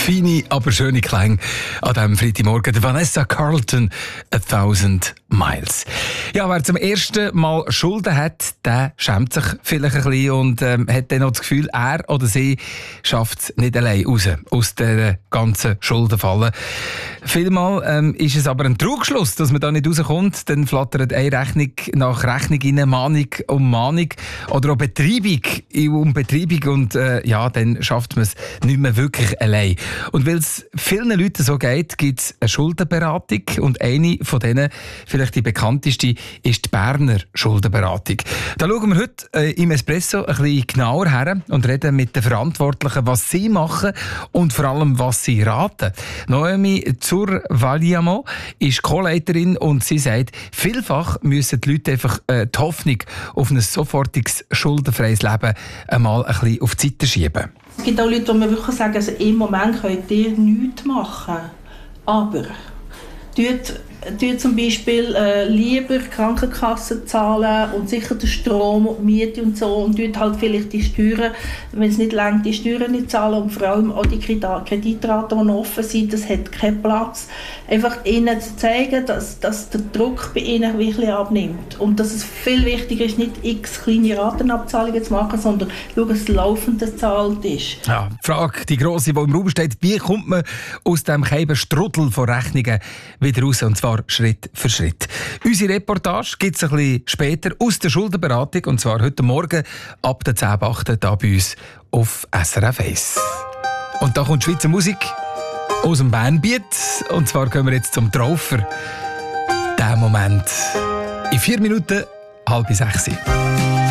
Feine, aber schöne Klänge an diesem Freitagmorgen. Der Vanessa Carlton, 1000 Miles. Ja, wer zum ersten Mal Schulden hat, der schämt sich vielleicht ein bisschen und hat dann noch das Gefühl, er oder sie schafft es nicht allein raus aus dieser ganzen Schuldenfalle. Vielmal ist es aber ein Trugschluss, dass man da nicht rauskommt. Dann flattert eine Rechnung nach Rechnung rein, Mahnung um Mahnung oder auch Betreibung um Betreibung und dann schafft man es nicht mehr wirklich allein. Und weil es vielen Leuten so geht, gibt es eine Schuldenberatung und eine von denen, vielleicht die bekannteste, ist die Berner Schuldenberatung. Da schauen wir heute im Espresso ein bisschen genauer her und reden mit den Verantwortlichen, was sie machen und vor allem, was sie raten. Noemi Zur-Valiamo ist Co-Leiterin und sie sagt, vielfach müssen die Leute einfach die Hoffnung auf ein sofortiges, schuldenfreies Leben einmal ein bisschen auf die Seite schieben. Es gibt auch Leute, die mir wirklich sagen, also im Moment könnt ihr nichts machen. Aber tut zum Beispiel lieber Krankenkassen zahlen und sicher den Strom und die Miete und so und tut halt vielleicht die Steuern, wenn es nicht reicht, die Steuern nicht zahlen und vor allem auch die Kreditraten, die noch offen sind, das hat keinen Platz. Einfach ihnen zu zeigen, dass der Druck bei ihnen wirklich abnimmt und dass es viel wichtiger ist, nicht x kleine Ratenabzahlungen zu machen, sondern schauen, dass es laufend bezahlt ist. Ja, die Frage, die grosse, die im Raum steht, wie kommt man aus dem Strudel von Rechnungen wieder raus, und zwar Schritt für Schritt. Unsere Reportage gibt es ein bisschen später aus der Schuldenberatung, und zwar heute Morgen ab der 10.8. hier bei uns auf SRF 1. Und da kommt Schweizer Musik aus dem Bernbiet, und zwar gehen wir jetzt zum Traufer. Der Moment in 4 Minuten, 5:30.